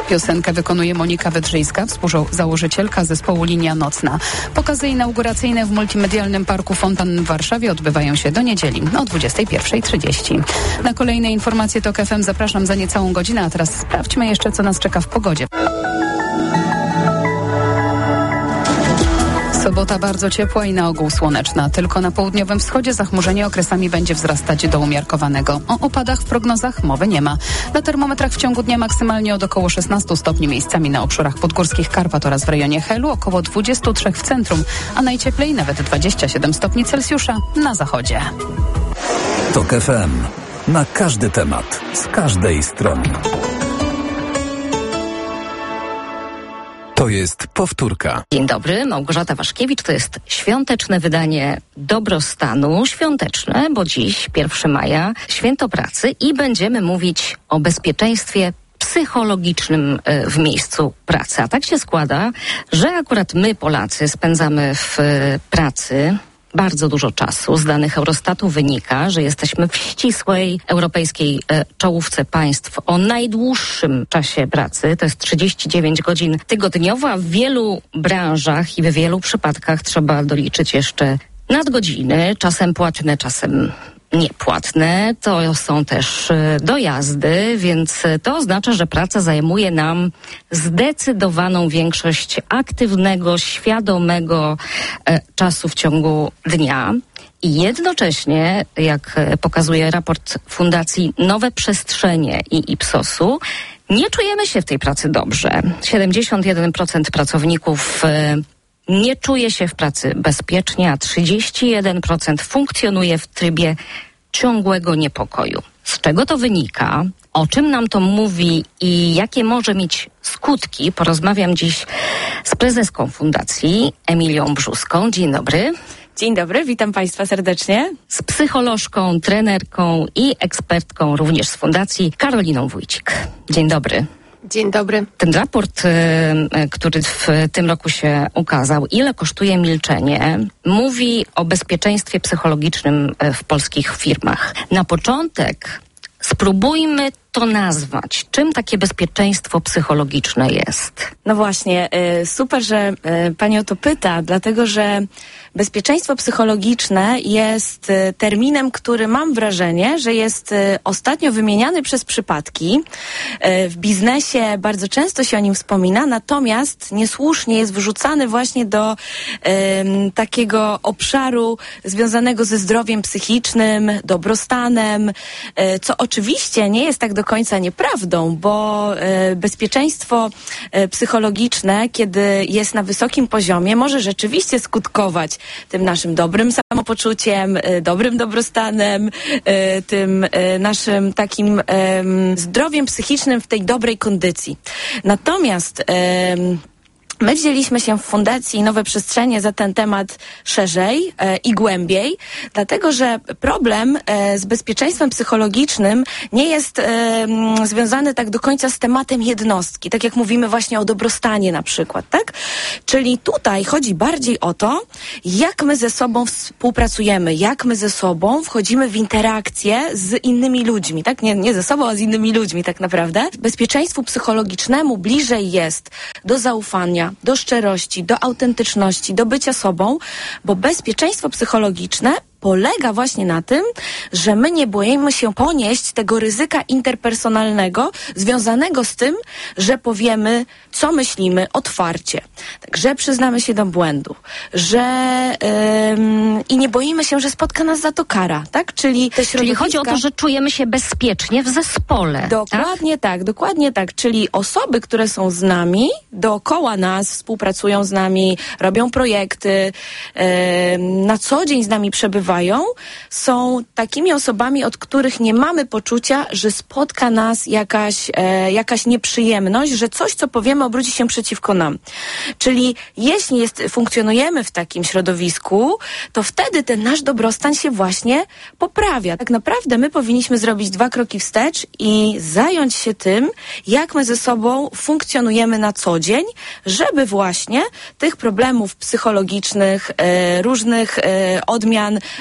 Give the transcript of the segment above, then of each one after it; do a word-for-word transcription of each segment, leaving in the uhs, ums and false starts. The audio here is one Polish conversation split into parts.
Piosenkę wykonuje Monika Wydrzyjska, współzałożycielka zespołu Linia Nocna. Pokazy inauguracyjne w Multimedialnym Parku Fontan w Warszawie odbywają się do niedzieli o dwudziestej pierwszej trzydzieści. Na kolejne informacje TOK F M zapraszam za niecałą godzinę, a teraz sprawdźmy jeszcze, co nas czeka w pogodzie. Sobota bardzo ciepła i na ogół słoneczna. Tylko na południowym wschodzie zachmurzenie okresami będzie wzrastać do umiarkowanego. O opadach w prognozach mowy nie ma. Na termometrach w ciągu dnia maksymalnie od około szesnaście stopni, miejscami na obszarach podgórskich Karpat oraz w rejonie Helu, około dwadzieścia trzy w centrum, a najcieplej nawet dwadzieścia siedem stopni Celsjusza na zachodzie. TOK F M. Na każdy temat, z każdej strony. To jest powtórka. Dzień dobry, Małgorzata Waszkiewicz. To jest świąteczne wydanie Dobrostanu. Świąteczne, bo dziś, pierwszego maja, święto pracy i będziemy mówić o bezpieczeństwie psychologicznym w miejscu pracy. A tak się składa, że akurat my, Polacy, spędzamy w pracy bardzo dużo czasu. Z danych Eurostatu wynika, że jesteśmy w ścisłej europejskiej e, czołówce państw o najdłuższym czasie pracy. To jest trzydzieści dziewięć godzin tygodniowo, a w wielu branżach i w wielu przypadkach trzeba doliczyć jeszcze nadgodziny, czasem płatne, czasem niepłatne. To są też dojazdy, więc to oznacza, że praca zajmuje nam zdecydowaną większość aktywnego, świadomego e, czasu w ciągu dnia. I jednocześnie, jak pokazuje raport Fundacji Nowe Przestrzenie i Ipsosu, nie czujemy się w tej pracy dobrze. siedemdziesiąt jeden procent pracowników e, nie czuje się w pracy bezpiecznie, a trzydzieści jeden procent funkcjonuje w trybie ciągłego niepokoju. Z czego to wynika? O czym nam to mówi i jakie może mieć skutki? Porozmawiam dziś z prezeską Fundacji, Emilią Brzuską. Dzień dobry. Dzień dobry, witam Państwa serdecznie. Z psycholożką, trenerką i ekspertką również z Fundacji, Karoliną Wójcik. Dzień dobry. Dzień dobry. Ten raport, który w tym roku się ukazał, Ile kosztuje milczenie, mówi o bezpieczeństwie psychologicznym w polskich firmach. Na początek spróbujmy to nazwać. Czym takie bezpieczeństwo psychologiczne jest? No właśnie, super, że Pani o to pyta, dlatego że bezpieczeństwo psychologiczne jest terminem, który mam wrażenie, że jest ostatnio wymieniany przez przypadki. W biznesie bardzo często się o nim wspomina, natomiast niesłusznie jest wrzucany właśnie do um, takiego obszaru związanego ze zdrowiem psychicznym, dobrostanem, co oczywiście nie jest tak do końca nieprawdą, bo e, bezpieczeństwo e, psychologiczne, kiedy jest na wysokim poziomie, może rzeczywiście skutkować tym naszym dobrym samopoczuciem, e, dobrym dobrostanem, e, tym e, naszym takim e, zdrowiem psychicznym w tej dobrej kondycji. Natomiast e, my wzięliśmy się w Fundacji Nowe Przestrzenie za ten temat szerzej e, i głębiej, dlatego że problem e, z bezpieczeństwem psychologicznym nie jest e, m, związany tak do końca z tematem jednostki, tak jak mówimy właśnie o dobrostanie na przykład, tak? Czyli tutaj chodzi bardziej o to, jak my ze sobą współpracujemy, jak my ze sobą wchodzimy w interakcje z innymi ludźmi, tak? Nie, nie ze sobą, a z innymi ludźmi tak naprawdę. Bezpieczeństwu psychologicznemu bliżej jest do zaufania, do szczerości, do autentyczności, do bycia sobą, bo bezpieczeństwo psychologiczne polega właśnie na tym, że my nie boimy się ponieść tego ryzyka interpersonalnego związanego z tym, że powiemy, co myślimy otwarcie. Tak, że przyznamy się do błędu, że ym, i nie boimy się, że spotka nas za to kara, tak? Czyli, te środowiska... Czyli chodzi o to, że czujemy się bezpiecznie w zespole. Dokładnie tak? tak, dokładnie tak. Czyli osoby, które są z nami, dookoła nas, współpracują z nami, robią projekty, ym, na co dzień z nami przebywają, są takimi osobami, od których nie mamy poczucia, że spotka nas jakaś, e, jakaś nieprzyjemność, że coś, co powiemy, obróci się przeciwko nam. Czyli jeśli jest, funkcjonujemy w takim środowisku, to wtedy ten nasz dobrostan się właśnie poprawia. Tak naprawdę my powinniśmy zrobić dwa kroki wstecz i zająć się tym, jak my ze sobą funkcjonujemy na co dzień, żeby właśnie tych problemów psychologicznych, e, różnych e, odmian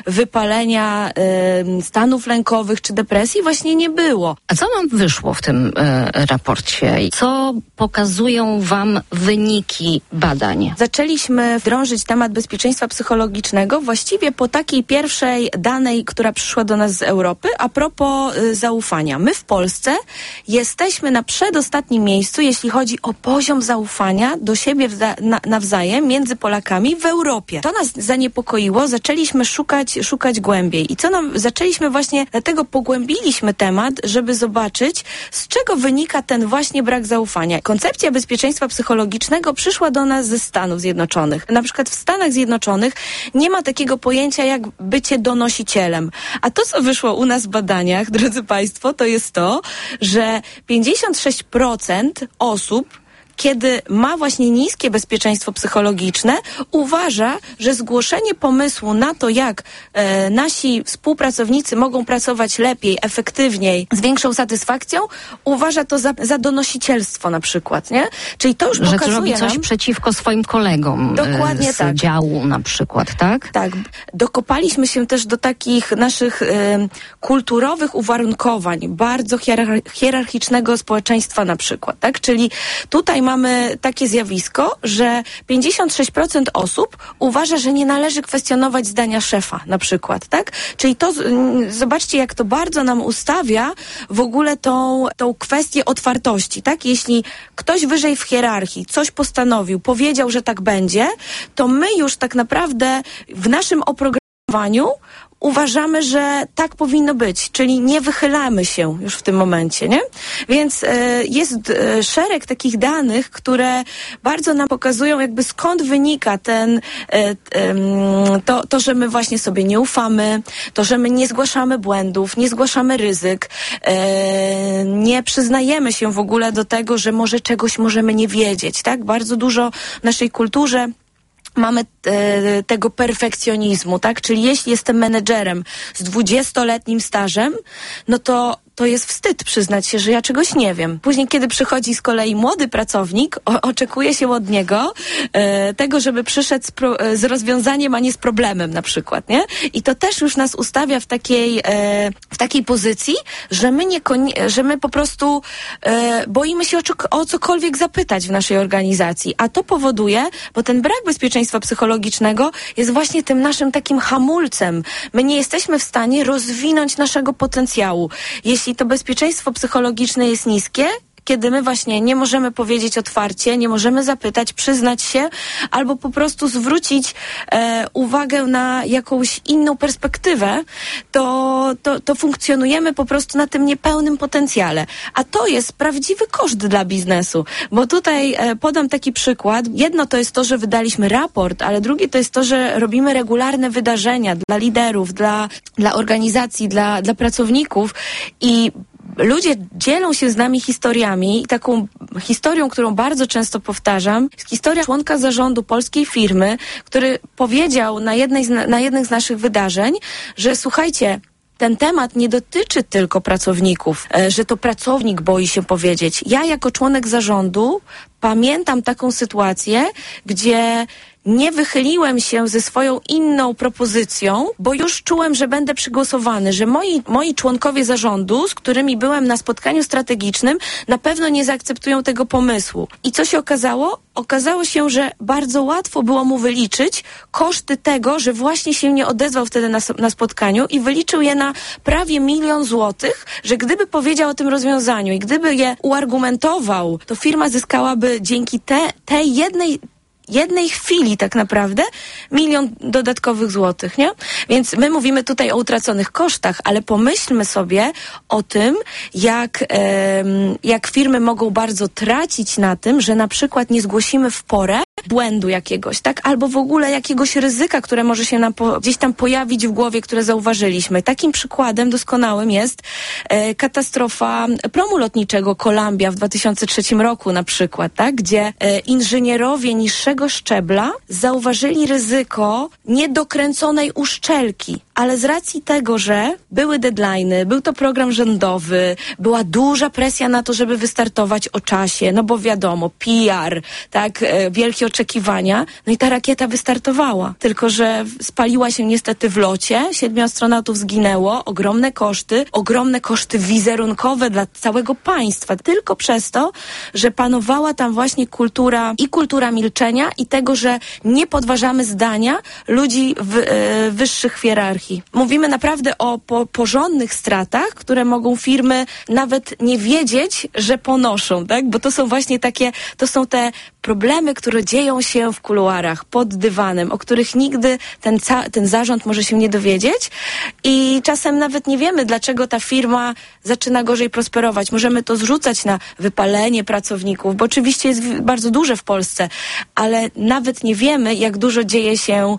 wypalenia, y, stanów lękowych czy depresji właśnie nie było. A co nam wyszło w tym y, raporcie? Co pokazują wam wyniki badań? Zaczęliśmy drążyć temat bezpieczeństwa psychologicznego właściwie po takiej pierwszej danej, która przyszła do nas z Europy, a propos y, zaufania. My w Polsce jesteśmy na przedostatnim miejscu, jeśli chodzi o poziom zaufania do siebie wza- na, nawzajem między Polakami w Europie. To nas zaniepokoiło, zaczęliśmy szukać, szukać głębiej. I co nam, zaczęliśmy właśnie, dlatego pogłębiliśmy temat, żeby zobaczyć, z czego wynika ten właśnie brak zaufania. Koncepcja bezpieczeństwa psychologicznego przyszła do nas ze Stanów Zjednoczonych. Na przykład w Stanach Zjednoczonych nie ma takiego pojęcia jak bycie donosicielem. A to, co wyszło u nas w badaniach, drodzy Państwo, to jest to, że pięćdziesiąt sześć procent osób, kiedy ma właśnie niskie bezpieczeństwo psychologiczne, uważa, że zgłoszenie pomysłu na to, jak e, nasi współpracownicy mogą pracować lepiej, efektywniej, z większą satysfakcją, uważa to za, za donosicielstwo na przykład, nie? Czyli to już że pokazuje robi coś nam, przeciwko swoim kolegom. Dokładnie z tak. działu na przykład, tak? Tak. Dokopaliśmy się też do takich naszych e, kulturowych uwarunkowań, bardzo hierar- hierarchicznego społeczeństwa na przykład, tak? Czyli tutaj mamy takie zjawisko, że pięćdziesiąt sześć procent osób uważa, że nie należy kwestionować zdania szefa na przykład, tak? Czyli to, zobaczcie, jak to bardzo nam ustawia w ogóle tą, tą kwestię otwartości, tak? Jeśli ktoś wyżej w hierarchii coś postanowił, powiedział, że tak będzie, to my już tak naprawdę w naszym oprogramowaniu uważamy, że tak powinno być, czyli nie wychylamy się już w tym momencie, nie? Więc e, jest e, szereg takich danych, które bardzo nam pokazują, jakby skąd wynika ten, e, e, to, to, że my właśnie sobie nie ufamy, to, że my nie zgłaszamy błędów, nie zgłaszamy ryzyk, e, nie przyznajemy się w ogóle do tego, że może czegoś możemy nie wiedzieć, tak? Bardzo dużo w naszej kulturze mamy e, tego perfekcjonizmu, tak? Czyli jeśli jestem menedżerem z dwudziestoletnim stażem, no to to jest wstyd przyznać się, że ja czegoś nie wiem. Później, kiedy przychodzi z kolei młody pracownik, o, oczekuje się od niego e, tego, żeby przyszedł z, pro, e, z rozwiązaniem, a nie z problemem na przykład, nie? I to też już nas ustawia w takiej, e, w takiej pozycji, że my, nie, że my po prostu e, boimy się o, o cokolwiek zapytać w naszej organizacji. A to powoduje, bo ten brak bezpieczeństwa psychologicznego jest właśnie tym naszym takim hamulcem. My nie jesteśmy w stanie rozwinąć naszego potencjału. Jeśli Jeśli to bezpieczeństwo psychologiczne jest niskie, kiedy my właśnie nie możemy powiedzieć otwarcie, nie możemy zapytać, przyznać się, albo po prostu zwrócić e, uwagę na jakąś inną perspektywę, to, to, to funkcjonujemy po prostu na tym niepełnym potencjale. A to jest prawdziwy koszt dla biznesu, bo tutaj e, podam taki przykład. Jedno to jest to, że wydaliśmy raport, ale drugie to jest to, że robimy regularne wydarzenia dla liderów, dla, dla organizacji, dla, dla pracowników i ludzie dzielą się z nami historiami i taką historią, którą bardzo często powtarzam, jest historia członka zarządu polskiej firmy, który powiedział na, jednej z, na jednym z naszych wydarzeń, że słuchajcie, ten temat nie dotyczy tylko pracowników, że to pracownik boi się powiedzieć. Ja jako członek zarządu pamiętam taką sytuację, gdzie nie wychyliłem się ze swoją inną propozycją, bo już czułem, że będę przygłosowany, że moi, moi członkowie zarządu, z którymi byłem na spotkaniu strategicznym, na pewno nie zaakceptują tego pomysłu. I co się okazało? Okazało się, że bardzo łatwo było mu wyliczyć koszty tego, że właśnie się nie odezwał wtedy na, na spotkaniu i wyliczył je na prawie milion złotych, że gdyby powiedział o tym rozwiązaniu i gdyby je uargumentował, to firma zyskałaby dzięki te, tej jednej jednej chwili tak naprawdę milion dodatkowych złotych, nie? Więc my mówimy tutaj o utraconych kosztach, ale pomyślmy sobie o tym, jak, e, jak firmy mogą bardzo tracić na tym, że na przykład nie zgłosimy w porę błędu jakiegoś, tak? Albo w ogóle jakiegoś ryzyka, które może się nam po, gdzieś tam pojawić w głowie, które zauważyliśmy. Takim przykładem doskonałym jest e, katastrofa promu lotniczego Columbia w dwa tysiące trzecim roku na przykład, tak? Gdzie e, inżynierowie niższego szczebla zauważyli ryzyko niedokręconej uszczelki. Ale z racji tego, że były deadline'y, był to program rządowy, była duża presja na to, żeby wystartować o czasie, no bo wiadomo, P R, tak, e, wielkie oczekiwania, no i ta rakieta wystartowała. Tylko że spaliła się niestety w locie, siedmiu astronautów zginęło, ogromne koszty, ogromne koszty wizerunkowe dla całego państwa, tylko przez to, że panowała tam właśnie kultura i kultura milczenia i tego, że nie podważamy zdania ludzi w e, wyższych hierarchii. Mówimy naprawdę o po, porządnych stratach, które mogą firmy nawet nie wiedzieć, że ponoszą, tak? Bo to są właśnie takie, to są te problemy, które dzieją się w kuluarach, pod dywanem, o których nigdy ten, ca- ten zarząd może się nie dowiedzieć i czasem nawet nie wiemy, dlaczego ta firma zaczyna gorzej prosperować. Możemy to zrzucać na wypalenie pracowników, bo oczywiście jest w- bardzo duże w Polsce, ale nawet nie wiemy, jak dużo dzieje się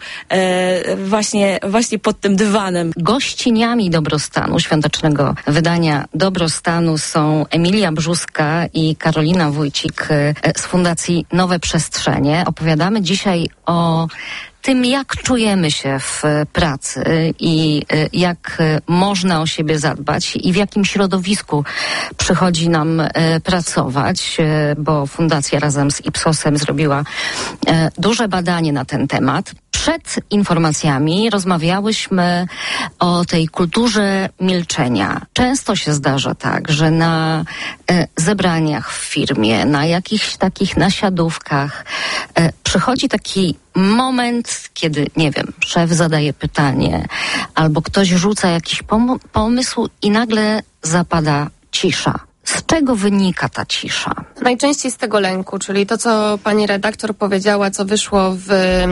e, właśnie, właśnie pod tym dywanem. Gościniami Dobrostanu, świątecznego wydania Dobrostanu są Emilia Brzuska i Karolina Wójcik z Fundacji Nowe Przestrzenie. Opowiadamy dzisiaj o tym, jak czujemy się w pracy i jak można o siebie zadbać i w jakim środowisku przychodzi nam pracować, bo Fundacja razem z Ipsosem zrobiła duże badanie na ten temat. Przed informacjami rozmawiałyśmy o tej kulturze milczenia. Często się zdarza tak, że na e, zebraniach w firmie, na jakichś takich nasiadówkach e, przychodzi taki moment, kiedy, nie wiem, szef zadaje pytanie albo ktoś rzuca jakiś pom- pomysł i nagle zapada cisza. Z czego wynika ta cisza? Najczęściej z tego lęku, czyli to, co pani redaktor powiedziała, co wyszło w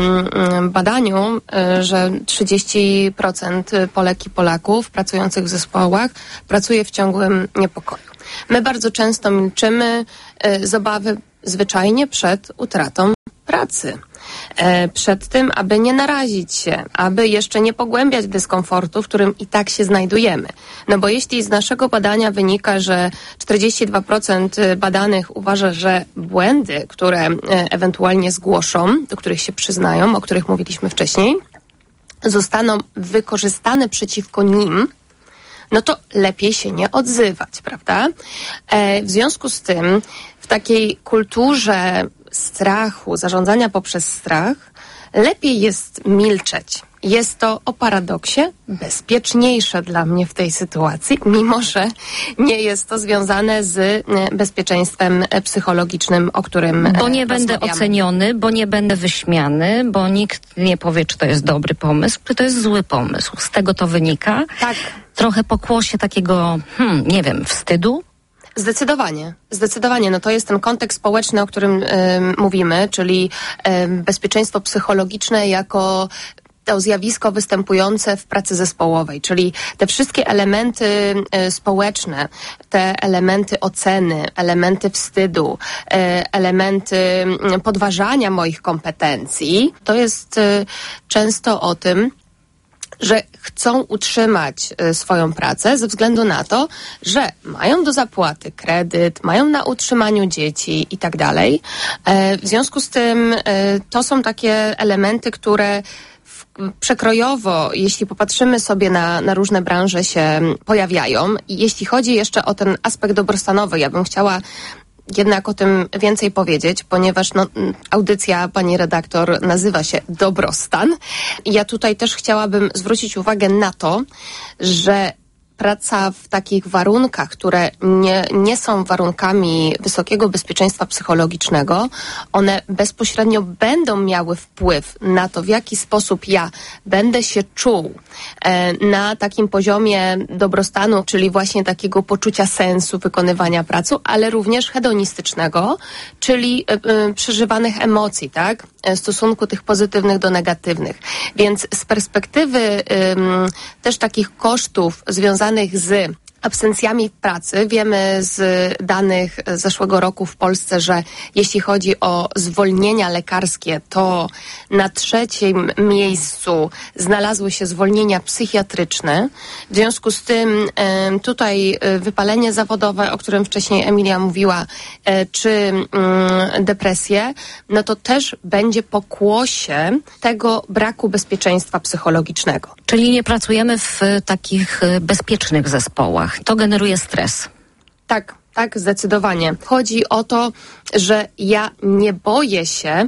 mm, badaniu, y, że trzydzieści procent Polek i Polaków pracujących w zespołach pracuje w ciągłym niepokoju. My bardzo często milczymy y, z obawy zwyczajnie przed utratą pracy. E, przed tym, aby nie narazić się, aby jeszcze nie pogłębiać dyskomfortu, w którym i tak się znajdujemy. No bo jeśli z naszego badania wynika, że czterdzieści dwa procent badanych uważa, że błędy, które e, ewentualnie zgłoszą, do których się przyznają, o których mówiliśmy wcześniej, zostaną wykorzystane przeciwko nim, no to lepiej się nie odzywać, prawda? E, w związku z tym w takiej kulturze strachu, zarządzania poprzez strach, lepiej jest milczeć. Jest to o paradoksie bezpieczniejsze dla mnie w tej sytuacji, mimo że nie jest to związane z bezpieczeństwem psychologicznym, o którym Bo nie będę oceniony, bo nie będę wyśmiany, bo nikt nie powie, czy to jest dobry pomysł, czy to jest zły pomysł. Z tego to wynika. Tak. Trochę pokłosie takiego, hmm, nie wiem, wstydu. Zdecydowanie, zdecydowanie. No to jest ten kontekst społeczny, o którym y, mówimy, czyli y, bezpieczeństwo psychologiczne jako to zjawisko występujące w pracy zespołowej, czyli te wszystkie elementy y, społeczne, te elementy oceny, elementy wstydu, y, elementy y, podważania moich kompetencji, to jest y, często o tym, że chcą utrzymać y, swoją pracę ze względu na to, że mają do zapłaty kredyt, mają na utrzymaniu dzieci i tak dalej. E, w związku z tym y, to są takie elementy, które w, przekrojowo, jeśli popatrzymy sobie na, na różne branże, się pojawiają. I jeśli chodzi jeszcze o ten aspekt dobrostanowy, ja bym chciała jednak o tym więcej powiedzieć, ponieważ no, audycja pani redaktor nazywa się Dobrostan. I ja tutaj też chciałabym zwrócić uwagę na to, że praca w takich warunkach, które nie, nie są warunkami wysokiego bezpieczeństwa psychologicznego, one bezpośrednio będą miały wpływ na to, w jaki sposób ja będę się czuł e, na takim poziomie dobrostanu, czyli właśnie takiego poczucia sensu wykonywania pracy, ale również hedonistycznego, czyli e, e, przeżywanych emocji, tak? W stosunku tych pozytywnych do negatywnych. Więc z perspektywy e, też takich kosztów związanych z absencjami w pracy. Wiemy z danych z zeszłego roku w Polsce, że jeśli chodzi o zwolnienia lekarskie, to na trzecim miejscu znalazły się zwolnienia psychiatryczne. W związku z tym tutaj wypalenie zawodowe, o którym wcześniej Emilia mówiła, czy depresje, no to też będzie pokłosie tego braku bezpieczeństwa psychologicznego. Czyli nie pracujemy w takich bezpiecznych zespołach. To generuje stres. Tak, tak, zdecydowanie. Chodzi o to, że ja nie boję się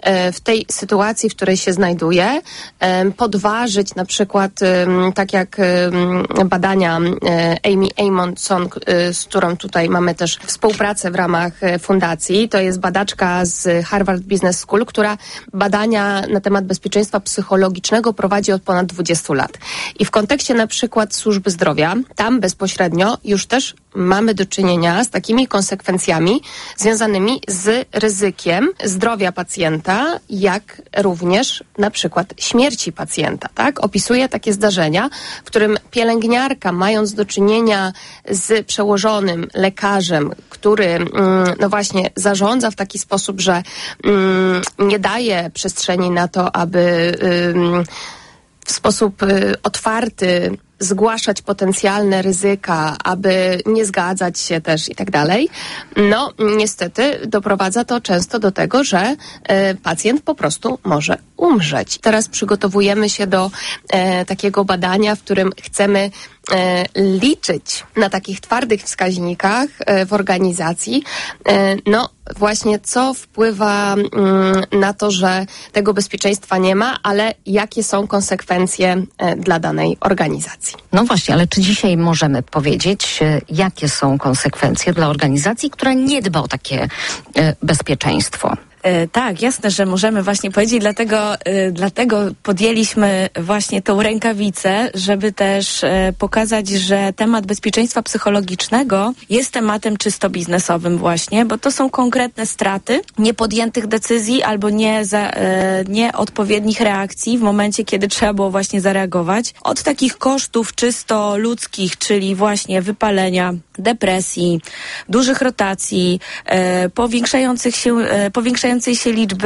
w tej sytuacji, w której się znajduje, podważyć na przykład, tak jak badania Amy Amundson, z którą tutaj mamy też współpracę w ramach fundacji. To jest badaczka z Harvard Business School, która badania na temat bezpieczeństwa psychologicznego prowadzi od ponad dwudziestu lat. I w kontekście na przykład służby zdrowia, tam bezpośrednio już też mamy do czynienia z takimi konsekwencjami związanymi z ryzykiem zdrowia pacjenta, jak również na przykład śmierci pacjenta, tak? Opisuje takie zdarzenia, w którym pielęgniarka, mając do czynienia z przełożonym lekarzem, który mm, no właśnie zarządza w taki sposób, że mm, nie daje przestrzeni na to, aby ym, w sposób y, otwarty zgłaszać potencjalne ryzyka, aby nie zgadzać się też i tak dalej, no niestety doprowadza to często do tego, że e, pacjent po prostu może umrzeć. Teraz przygotowujemy się do e, takiego badania, w którym chcemy e, liczyć na takich twardych wskaźnikach e, w organizacji, e, no właśnie co wpływa mm, na to, że tego bezpieczeństwa nie ma, ale jakie są konsekwencje e, dla danej organizacji. No właśnie, ale czy dzisiaj możemy powiedzieć, jakie są konsekwencje dla organizacji, która nie dba o takie e, bezpieczeństwo? E, tak, jasne, że możemy właśnie powiedzieć, dlatego, e, dlatego podjęliśmy właśnie tą rękawicę, żeby też e, pokazać, że temat bezpieczeństwa psychologicznego jest tematem czysto biznesowym właśnie, bo to są konkretne straty niepodjętych decyzji albo nie za, e, nieodpowiednich reakcji w momencie, kiedy trzeba było właśnie zareagować. Od takich kosztów czysto ludzkich, czyli właśnie wypalenia, depresji, dużych rotacji, e, powiększających się, e, powiększających się liczby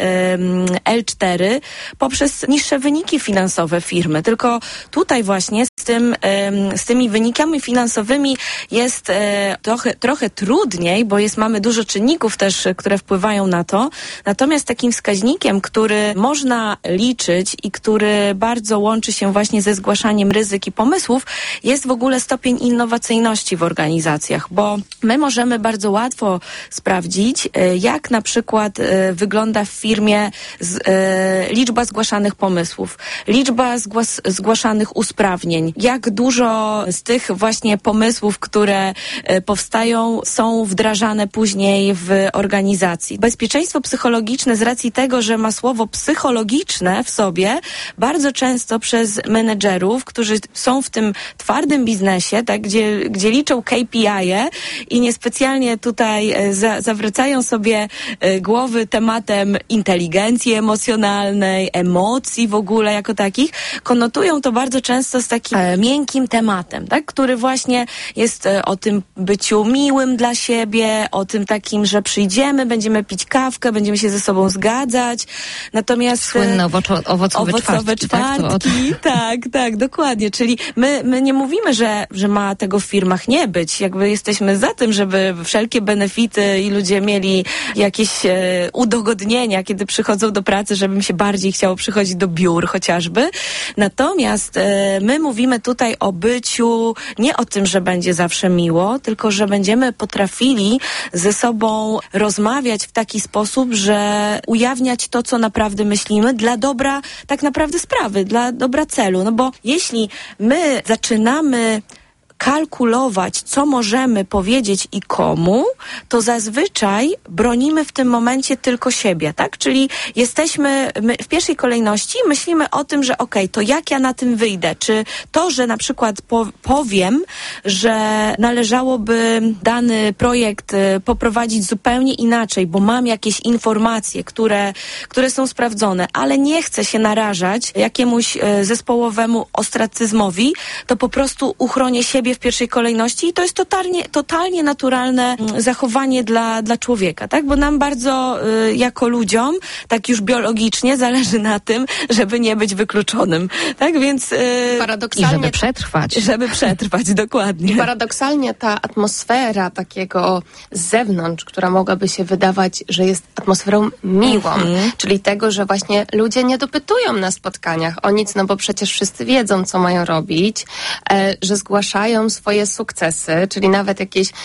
L cztery poprzez niższe wyniki finansowe firmy. Tylko tutaj właśnie z tym, z tymi wynikami finansowymi jest trochę, trochę trudniej, bo jest, mamy dużo czynników też, które wpływają na to. Natomiast takim wskaźnikiem, który można liczyć i który bardzo łączy się właśnie ze zgłaszaniem ryzyk i pomysłów, jest w ogóle stopień innowacyjności w organizacjach, bo my możemy bardzo łatwo sprawdzić, jak na przykład wygląda w firmie z, e, liczba zgłaszanych pomysłów, liczba zgłas, zgłaszanych usprawnień, jak dużo z tych właśnie pomysłów, które e, powstają, są wdrażane później w organizacji. Bezpieczeństwo psychologiczne z racji tego, że ma słowo psychologiczne w sobie, bardzo często przez menedżerów, którzy są w tym twardym biznesie, tak, gdzie, gdzie liczą K P I-e i niespecjalnie tutaj e, za, zawracają sobie e, głowy tematem inteligencji emocjonalnej, emocji w ogóle jako takich, konotują to bardzo często z takim e, miękkim tematem, tak, który właśnie jest e, o tym byciu miłym dla siebie, o tym takim, że przyjdziemy, będziemy pić kawkę, będziemy się ze sobą zgadzać. Natomiast słynne owoco, owocowe, owocowe czwartki, czwartki, tak, tak, tak, dokładnie. Czyli my, my nie mówimy, że, że ma tego w firmach nie być. Jakby jesteśmy za tym, żeby wszelkie benefity i ludzie mieli jakieś e, udogodnienia, kiedy przychodzą do pracy, żeby im się bardziej chciało przychodzić do biur chociażby. Natomiast e, my mówimy tutaj o byciu, nie o tym, że będzie zawsze miło, tylko że będziemy potrafili ze sobą rozmawiać w taki sposób, że ujawniać to, co naprawdę myślimy dla dobra tak naprawdę sprawy, dla dobra celu. No bo jeśli my zaczynamy kalkulować, co możemy powiedzieć i komu, to zazwyczaj bronimy w tym momencie tylko siebie, tak? Czyli jesteśmy, my w pierwszej kolejności myślimy o tym, że okej, okay, to jak ja na tym wyjdę? Czy to, że na przykład po, powiem, że należałoby dany projekt y, poprowadzić zupełnie inaczej, bo mam jakieś informacje, które, które są sprawdzone, ale nie chcę się narażać jakiemuś y, zespołowemu ostracyzmowi, to po prostu uchronię siebie w pierwszej kolejności i to jest totalnie, totalnie naturalne zachowanie dla, dla człowieka, tak? Bo nam bardzo y, jako ludziom, tak już biologicznie zależy na tym, żeby nie być wykluczonym, tak? Więc y, paradoksalnie, i żeby przetrwać. Żeby przetrwać, dokładnie. I paradoksalnie ta atmosfera takiego z zewnątrz, która mogłaby się wydawać, że jest atmosferą miłą, mm-hmm. czyli tego, że właśnie ludzie nie dopytują na spotkaniach o nic, no bo przecież wszyscy wiedzą, co mają robić, e, że zgłaszają swoje sukcesy, czyli nawet jakieś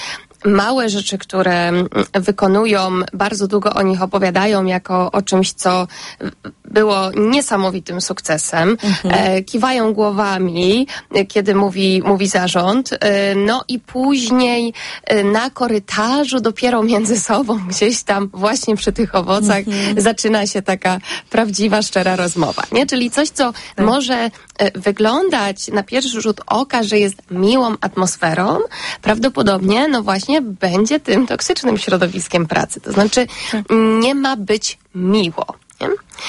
małe rzeczy, które wykonują, bardzo długo o nich opowiadają jako o czymś, co było niesamowitym sukcesem. Mhm. E, kiwają głowami, kiedy mówi, mówi zarząd. E, no i później e, na korytarzu dopiero między sobą gdzieś tam właśnie przy tych owocach mhm. zaczyna się taka prawdziwa, szczera rozmowa. Nie? Czyli coś, co tak. może e, wyglądać na pierwszy rzut oka, że jest miłą atmosferą, prawdopodobnie no właśnie będzie tym toksycznym środowiskiem pracy. To znaczy tak. nie ma być miło. Nie?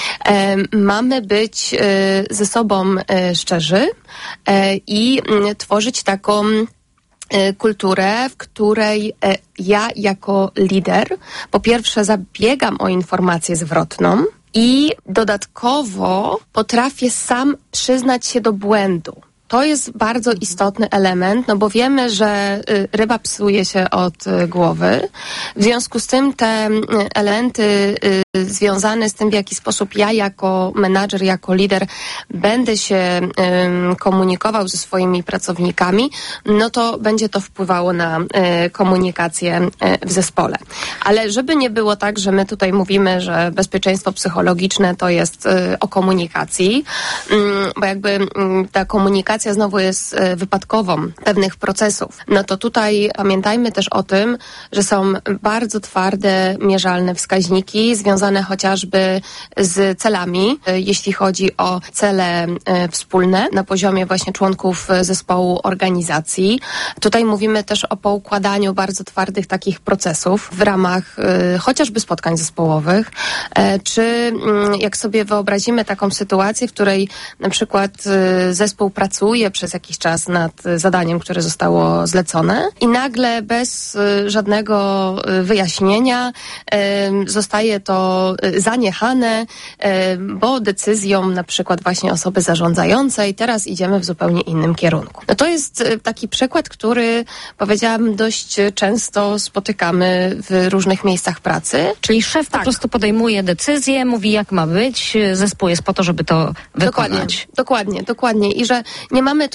E, mamy być e, ze sobą e, szczerzy e, i e, tworzyć taką e, kulturę, w której e, ja jako lider po pierwsze zabiegam o informację zwrotną i dodatkowo potrafię sam przyznać się do błędu. To jest bardzo istotny element, no bo wiemy, że ryba psuje się od głowy. W związku z tym te elementy związane z tym, w jaki sposób ja jako menadżer, jako lider będę się komunikował ze swoimi pracownikami, no to będzie to wpływało na komunikację w zespole. Ale żeby nie było tak, że my tutaj mówimy, że bezpieczeństwo psychologiczne to jest o komunikacji, bo jakby ta komunikacja znowu jest wypadkową pewnych procesów. No to tutaj pamiętajmy też o tym, że są bardzo twarde, mierzalne wskaźniki związane chociażby z celami, jeśli chodzi o cele wspólne na poziomie właśnie członków zespołu organizacji. Tutaj mówimy też o poukładaniu bardzo twardych takich procesów w ramach chociażby spotkań zespołowych, czy jak sobie wyobrazimy taką sytuację, w której na przykład zespół pracuje przez jakiś czas nad zadaniem, które zostało zlecone i nagle bez y, żadnego y, wyjaśnienia y, zostaje to y, zaniechane, y, bo decyzją na przykład właśnie osoby zarządzającej teraz idziemy w zupełnie innym kierunku. No to jest y, taki przykład, który powiedziałam dość często spotykamy w różnych miejscach pracy. Czyli szef tak. po prostu podejmuje decyzję, mówi jak ma być, zespół jest po to, żeby to wykonać. Dokładnie, dokładnie, dokładnie. I że nie mamy